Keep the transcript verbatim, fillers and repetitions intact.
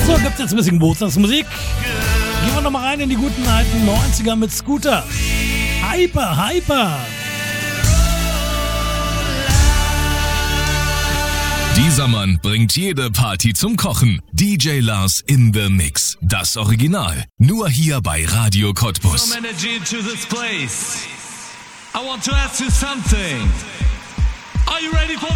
So, gibt's jetzt ein bisschen Geburtstagsmusik. Gehen wir nochmal rein in die guten alten neunziger mit Scooter. Hyper, Hyper. Dieser Mann bringt jede Party zum Kochen. D J Lars in the Mix. Das Original. Nur hier bei Radio Cottbus. Some energy into this place. I want to ask you something. Are you ready for